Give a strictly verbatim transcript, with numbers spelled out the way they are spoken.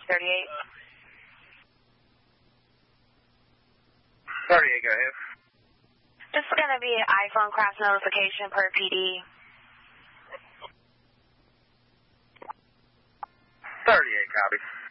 thirty-eight. thirty-eight, go ahead. This is going to be an iPhone crash notification per P D. thirty-eight, copy.